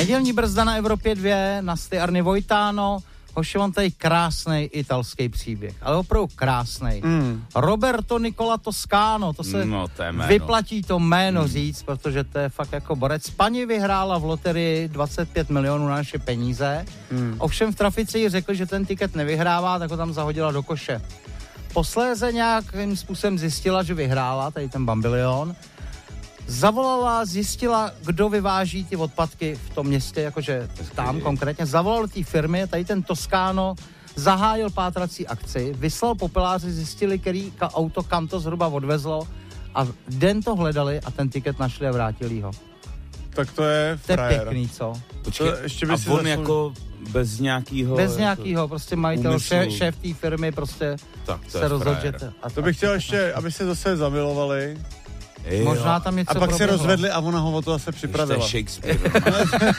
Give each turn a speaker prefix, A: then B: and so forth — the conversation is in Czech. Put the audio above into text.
A: Nedělní brzda na Evropě 2, na Stiarny Vojtáno. Hoši, mám tady krásnej italský příběh, ale opravdu krásnej. Roberto Nicola Toscano, to se vyplatí to jméno říct, protože to je fakt jako borec. Paní vyhrála v loterii 25 milionů na naše peníze, ovšem v trafice jí řekli, že ten tiket nevyhrává, tak ho tam zahodila do koše. Posléze nějakým způsobem zjistila, že vyhrála, tady ten bambilion, zavolala, zjistila, kdo vyváží ty odpadky v tom městě, jakože tam konkrétně, zavolal té firmy, tady ten Toscano zahájil pátrací akci, vyslal popeláři, zjistili, který auto kam to zhruba odvezlo a den to hledali a ten tiket našli a vrátili ho.
B: Tak to je frajer.
A: To je pěkný, co?
C: Počkej, a on jako bez nějakýho
A: prostě majitel, šéf té firmy prostě se rozhodl, že
B: to bych chtěl ještě, aby se zase zamilovali.
A: Možná tam něco
B: a pak se rozvedli a ona ho o to zase připravila.
C: Shakespeare.